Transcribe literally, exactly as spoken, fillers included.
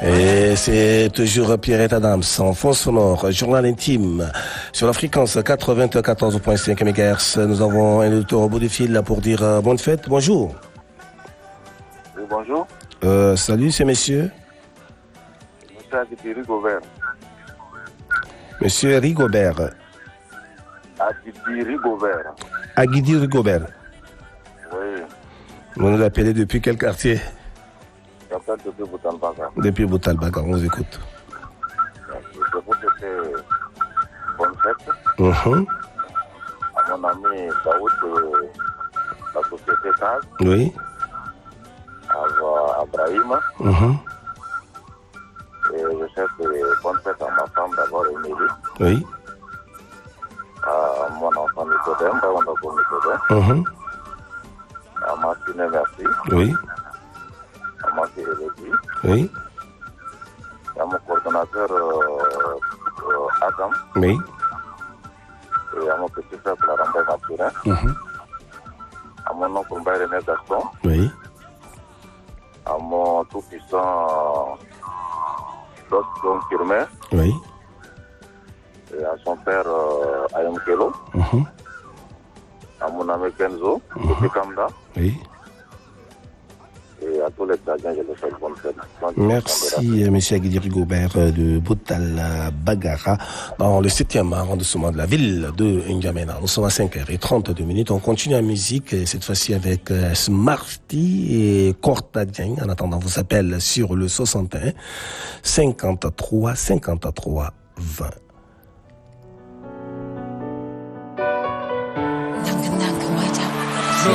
Et c'est toujours Pierrette Adams en fond sonore, journal intime sur la fréquence quatre-vingt-quatorze virgule cinq mégahertz. Nous avons un auditeur au bout du fil là pour dire euh, bonne fête. Bonjour. Oui, bonjour. Euh, salut, c'est monsieur. Monsieur Aguidi Rigobert. Monsieur Rigobert. Aguidi Rigobert. Aguidi Rigobert. Oui. Vous nous appelez depuis quel quartier? J'appelle depuis Boutalbaga. Depuis Boutalbaga, on vous écoute. Je vous souhaite bonne fête. Uh-huh. À mon ami Daoud de la société C A S. Oui. À Abrahim. Uh-huh. Et je souhaite bonne fête à ma femme d'abord, Émilie. Oui. À mon enfant Nicodème, dans mon enfant Nicodème. Uh-huh. À Martine, merci. Oui. À Martine Elodie. Oui. À mon coordonnateur euh, euh, Adam. Oui. Et à mon petit frère Clarambert Mathurin. Uh-huh. À mon oncle Mbaye René Gaston. Oui. À mon tout-puissant Don Kirmer. Oui. Et à son père euh, Ayam Kelo. Uh-huh. À mon ami Kenzo, Uh-huh. depuis Kamda. Oui. Et à tous les Tchadiens, je les souhaite bonne fête. Merci, M. Aguidi Rigobert de Boutalbagara, dans le septième arrondissement de la ville de N'Djamena. Nous sommes à cinq heures trente-deux minutes. On continue la musique, cette fois-ci avec Smarty et Kortadien. En attendant, vous appelle sur le soixante et un cinquante-trois cinquante-trois vingt.